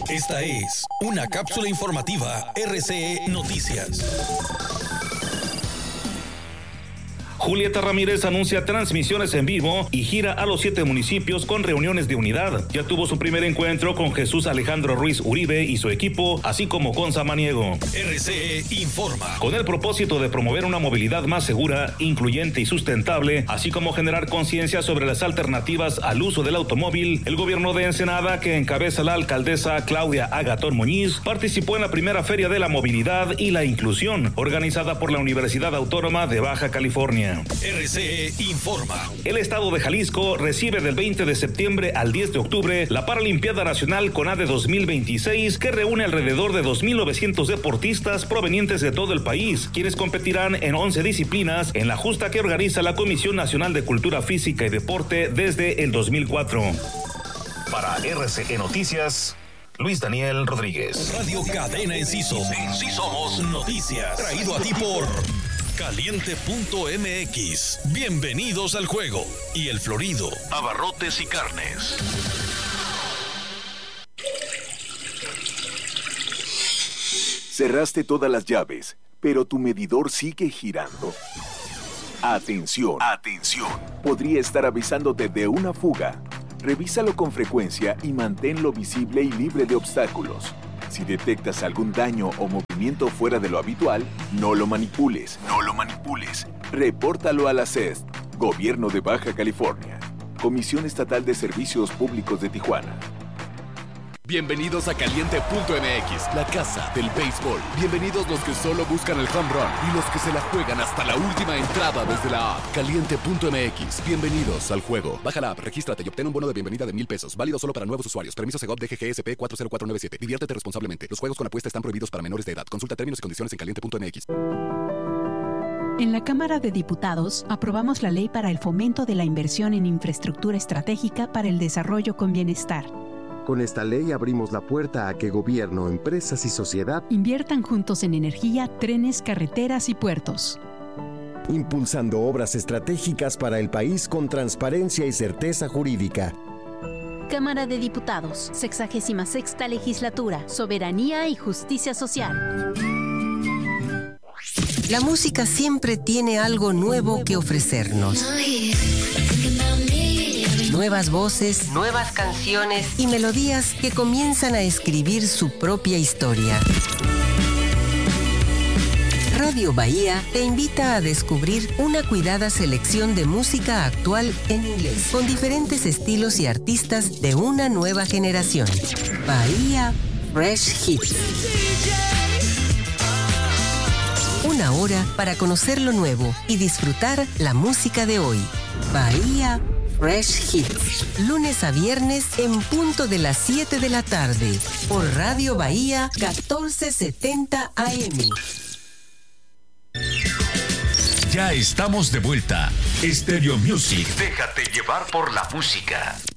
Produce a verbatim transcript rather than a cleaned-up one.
Esta es una cápsula informativa R C E Noticias. Julieta Ramírez anuncia transmisiones en vivo y gira a los siete municipios con reuniones de unidad. Ya tuvo su primer encuentro con Jesús Alejandro Ruiz Uribe y su equipo, así como con Samaniego. R C E informa. Con el propósito de promover una movilidad más segura, incluyente y sustentable, así como generar conciencia sobre las alternativas al uso del automóvil, el gobierno de Ensenada, que encabeza la alcaldesa Claudia Agatón Muñiz, participó en la primera Feria de la Movilidad y la Inclusión, organizada por la Universidad Autónoma de Baja California. R C E informa. El estado de Jalisco recibe del veinte de septiembre al diez de octubre la Paralimpiada Nacional CONADE dos mil veintiséis, que reúne alrededor de dos mil novecientos deportistas provenientes de todo el país, quienes competirán en once disciplinas en la justa que organiza la Comisión Nacional de Cultura Física y Deporte desde el dos mil cuatro. Para R C E Noticias, Luis Daniel Rodríguez. Radio Cadena Enciso. En sí somos noticias. Traído a ti por Caliente punto M X. Bienvenidos al juego. Y El Florido. Abarrotes y carnes. Cerraste todas las llaves, pero tu medidor sigue girando. Atención, atención. Podría estar avisándote de una fuga. Revísalo con frecuencia y manténlo visible y libre de obstáculos. Si detectas algún daño o movimiento fuera de lo habitual, no lo manipules, no lo manipules. Repórtalo a la C E S, Gobierno de Baja California, Comisión Estatal de Servicios Públicos de Tijuana. Bienvenidos a Caliente punto M X, la casa del béisbol. Bienvenidos los que solo buscan el home run y los que se la juegan hasta la última entrada desde la app. Caliente punto M X, bienvenidos al juego. Baja la app, regístrate y obtén un bono de bienvenida de mil pesos. Válido solo para nuevos usuarios. Permiso Segov D G G S P cuatro cero cuatro nueve siete. Diviértete responsablemente. Los juegos con apuesta están prohibidos para menores de edad. Consulta términos y condiciones en Caliente punto M X. En la Cámara de Diputados aprobamos la ley para el fomento de la inversión en infraestructura estratégica para el desarrollo con bienestar. Con esta ley abrimos la puerta a que gobierno, empresas y sociedad inviertan juntos en energía, trenes, carreteras y puertos. Impulsando obras estratégicas para el país con transparencia y certeza jurídica. Cámara de Diputados, sexagésima sexta legislatura, soberanía y justicia social. La música siempre tiene algo nuevo que ofrecernos. Nuevas voces, nuevas canciones y melodías que comienzan a escribir su propia historia. Radio Bahía te invita a descubrir una cuidada selección de música actual en inglés, con diferentes estilos y artistas de una nueva generación. Bahía Fresh Hits. Una hora para conocer lo nuevo y disfrutar la música de hoy. Bahía Fresh Hits, lunes a viernes en punto de las siete de la tarde, por Radio Bahía catorce setenta A M. Ya estamos de vuelta. Stereo Music. Déjate llevar por la música.